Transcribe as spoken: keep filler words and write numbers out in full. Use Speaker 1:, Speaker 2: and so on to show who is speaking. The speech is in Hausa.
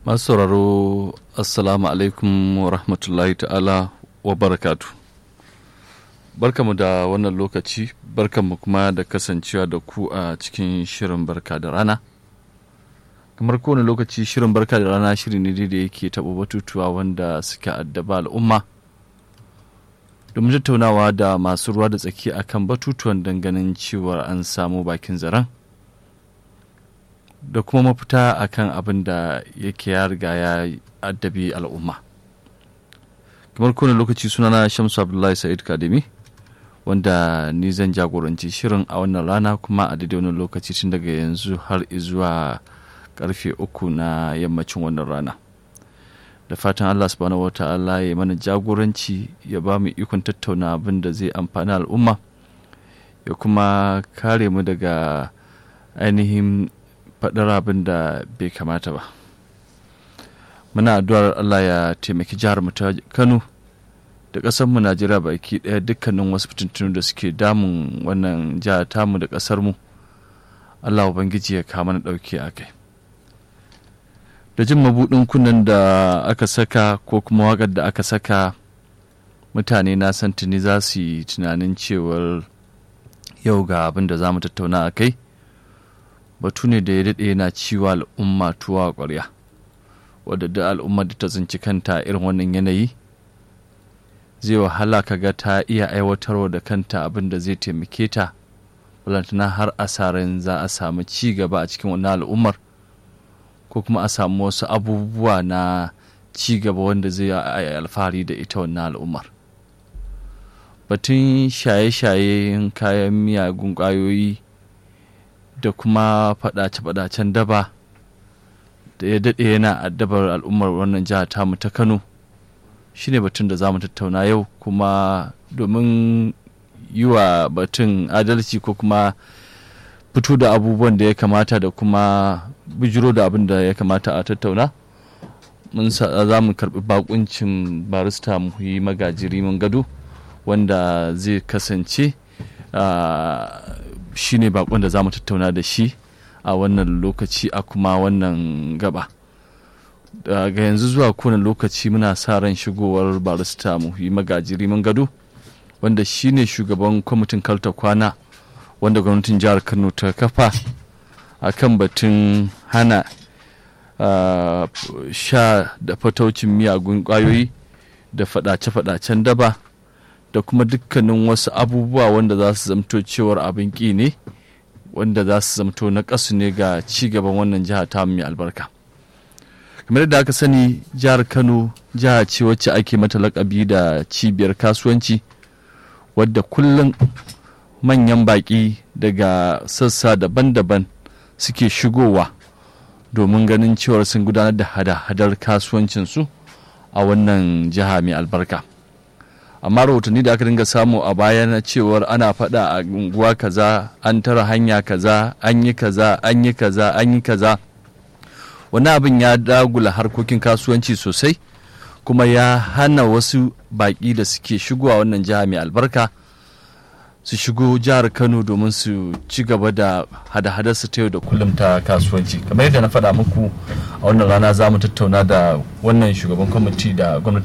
Speaker 1: Masu sauraro assalamu alaikum wa rahmatullahi ta'ala wa barakatu. Barkamu da wannan lokaci, barkamu kuma da kasancewa da ku a cikin shirin barka da rana. Kamar kowane lokaci shirin barka da rana shiri ne da yake taɓa batutuwa wanda suke addaba al'umma domin tattaunawa da masu ruwa da tsaki akan batutuwan danganin cewa an samu bakin zaren da kuma mafita akan abin da yake ya riga ya addabi al'umma. Kamar kowane lokaci sunana Shamsu Abdullahi Sa'id Kadimi, wanda ni zan jagoranci shirin a wannan rana kuma a daidai wannan lokaci tun daga yanzu har zuwa karfe uku na yammacin wannan rana. Da fatan Allah subhanahu wa ta'ala ya mana jagoranci, ya ba mu ikon tattauna abin da zai amfani al'umma, ya kuma kare mu daga ainihin faɗar abin da bai kamata ba. Muna addu'ar Allah ya taimaki jihar mu ta Kano da ƙasar mu Najeriya baki ɗaya, dukkanin wasu fitintunu da suke damun wannan jihar tamu da ƙasar mu, Allah ubangiji ya kawo mana ɗauki a kai. Da jin mabuɗin kunnen da aka saka ko kuma waƙar da aka saka, mutane na san tuni za su yi tunanin cewar yau ga abin da za mu tattauna a kai. Batu ne da ya daɗe yana ciwa al'umma tuwa ƙwarya, wadda da al'ummar da ta tsinci kanta irin wannan yanayi zai wahala kaga ta iya aiwatarwa da kanta abin da zai taimake ta, balantana har asarin za a samu ci gaba a cikin wannan al'ummar, ko kuma a samu wasu abubuwa na ci gaba wanda zai yi alfahari da ita wannan al'ummar. Batun shaye-shayen kayan miyagun ƙwayoyi da kuma faɗace-faɗacen daba da ya daɗe yana addabar al'ummar wannan jiha tamu ta Kano shi ne batun da za mu tattauna yau, kuma domin yi wa batun adalci ko kuma fito da abubuwan da ya kamata da kuma bijiro da abin da ya kamata a tattauna, mun za mu karɓi bakuncin barista Muhi Magajiri mun gado, wanda zai kasance shi ne bakon da za mu tattauna da shi a wannan lokaci a kuma wannan gaba. Daga yanzu zuwa kowane lokaci muna sa ran shigowar barista Muhi Magajiri mun gado, wanda shi ne shugaban kwamitin Karta Kwana wanda gwamnatin jihar Kano ta kafa a kan batun hana uh, sha da fataucin miyagun ƙwayoyi da faɗace-faɗacen daba da kuma dukkanin wasu abubuwa wanda za su zamto cewar abin ƙi ne, wanda za su zamto na ƙasu ne ga ci gaban wannan jiha ta mai albarka. Kamar yadda aka sani, jihar Kano jiha ce wacce ake mata laƙabi da cibiyar kasuwanci, wadda kullum manyan baƙi daga sassa daban-daban suke shigowa domin ganin cewar sun gudanar da hada-hadar kasuwancinsu a wannan jiha mai albarka. Amma rahotanni da aka dinga samu a baya na cewar ana faɗa a unguwa kaza, an tara hanya kaza, an yi kaza, an yi kaza, an yi kaza, wani abin ya dagula harkokin kasuwanci sosai, kuma ya hana wasu baƙi da suke shigowa wannan jiha mai albarka su shigo jihar Kano domin su ci gaba da hada-hadar su ta yau da kullum ta kasuwanci. Kamar yadda na faɗa muku, a wannan rana za mu tattauna da wannan shugaban kwamiti da gwamnati